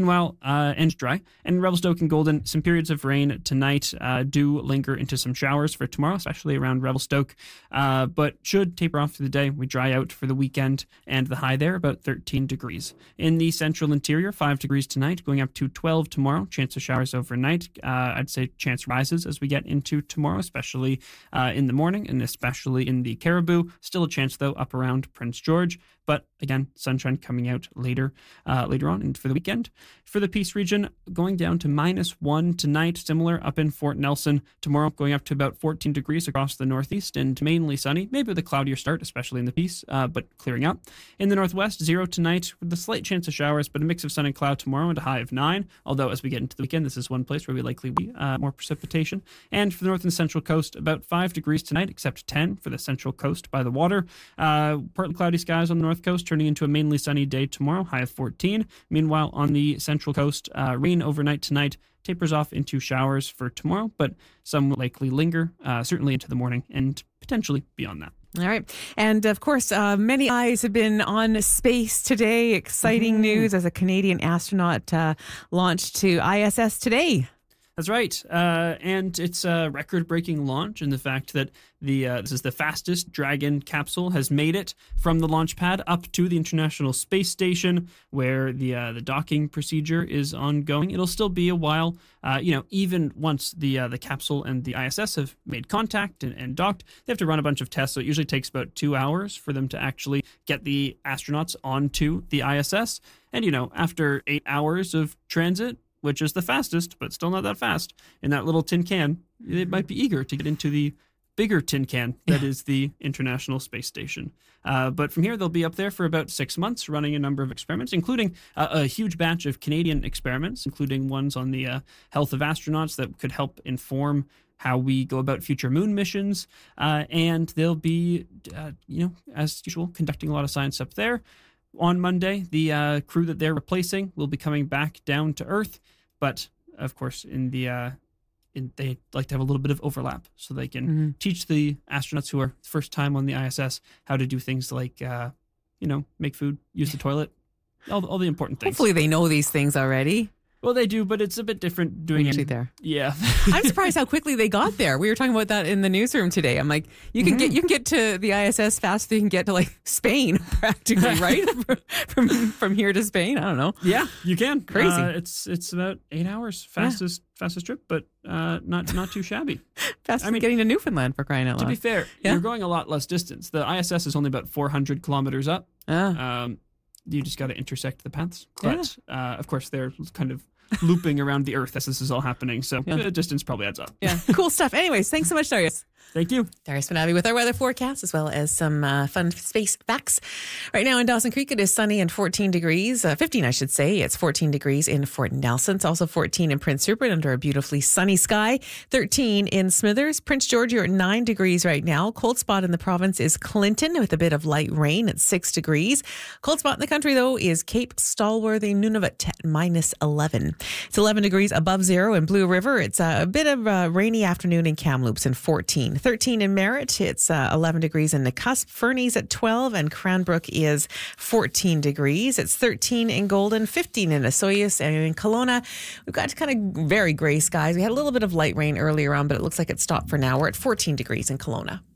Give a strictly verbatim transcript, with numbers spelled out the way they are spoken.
Meanwhile, uh, and dry. And Revelstoke and Golden, some periods of rain tonight uh, do linger into some showers for tomorrow, especially around Revelstoke, uh, but should taper off through the day. We dry out for the weekend, and the high there about thirteen degrees. In the central interior, five degrees tonight, going up to twelve tomorrow. Chance of showers overnight. Uh, I'd say chance rises as we get into tomorrow, especially uh, in the morning and especially in the Caribou. Still a chance, though, up around Prince George. But again, sunshine coming out later uh, later on and for the weekend. For the Peace region, going down to minus one tonight, similar up in Fort Nelson. Tomorrow, going up to about fourteen degrees across the northeast and mainly sunny, maybe with a cloudier start, especially in the Peace, uh, but clearing up. In the northwest, zero tonight with a slight chance of showers, but a mix of sun and cloud tomorrow and a high of nine. Although, as we get into the weekend, this is one place where we likely be uh, more precipitation. And for the north and central coast, about five degrees tonight, except ten for the central coast by the water. Uh, partly cloudy skies on the north coast, turning into a mainly sunny day tomorrow, high of fourteen. Meanwhile, on the central coast, uh, rain overnight tonight, tapers off into showers for tomorrow, but some will likely linger, uh, certainly into the morning and potentially beyond that. All right. And of course, uh, many eyes have been on space today. Exciting mm-hmm. news as a Canadian astronaut uh, launched to I S S today. That's right. Uh, and it's a record-breaking launch in the fact that the uh, this is the fastest Dragon capsule has made it from the launch pad up to the International Space Station, where the uh, the docking procedure is ongoing. It'll still be a while, uh, you know, even once the uh, the capsule and the I S S have made contact and, and docked, they have to run a bunch of tests. So it usually takes about two hours for them to actually get the astronauts onto the I S S. And, you know, after eight hours of transit, which is the fastest, but still not that fast, in that little tin can, they might be eager to get into the bigger tin can that is the International Space Station. Uh, but from here, they'll be up there for about six months, running a number of experiments, including uh, a huge batch of Canadian experiments, including ones on the uh, health of astronauts that could help inform how we go about future moon missions. Uh, and they'll be, uh, you know, as usual, conducting a lot of science up there. On Monday, the uh, crew that they're replacing will be coming back down to Earth, but of course, in the uh, in, they like to have a little bit of overlap so they can mm-hmm. teach the astronauts who are first time on the I S S how to do things like, uh, you know, make food, use the toilet, all, all the important things. Hopefully, they know these things already. Well, they do, but it's a bit different doing it. Actually there. Yeah. I'm surprised how quickly they got there. We were talking about that in the newsroom today. I'm like, you can mm-hmm. get you can get to the I S S faster than you can get to like Spain, practically, right? from from here to Spain. I don't know. Yeah, you can. Crazy. Uh, it's it's about eight hours. Fastest yeah. fastest trip, but uh, not not too shabby. Faster I mean, than getting to Newfoundland, for crying out loud. To be fair, yeah. you're going a lot less distance. The I S S is only about four hundred kilometers up. Ah. Um, you just got to intersect the paths. But yeah. uh, of course, they're kind of looping around the Earth as this is all happening. So yeah. the distance probably adds up. Yeah. Cool stuff. Anyways, thanks so much, Darius. Thank you. Darius Manabi with our weather forecast, as well as some uh, fun space facts. Right now in Dawson Creek, it is sunny and fourteen degrees, uh, fifteen, I should say. It's fourteen degrees in Fort Nelson. It's also fourteen in Prince Rupert under a beautifully sunny sky. thirteen in Smithers. Prince George, you're at nine degrees right now. Cold spot in the province is Clinton with a bit of light rain at six degrees. Cold spot in the country, though, is Cape Stallworthy, Nunavut at minus eleven. It's eleven degrees above zero in Blue River. It's a bit of a rainy afternoon in Kamloops and fourteen. thirteen in Merritt. It's uh, eleven degrees in Nakusp. Fernie's at twelve, and Cranbrook is fourteen degrees. It's thirteen in Golden, fifteen in Osoyoos, and in Kelowna, we've got kind of very gray skies. We had a little bit of light rain earlier on, but it looks like it stopped for now. We're at fourteen degrees in Kelowna.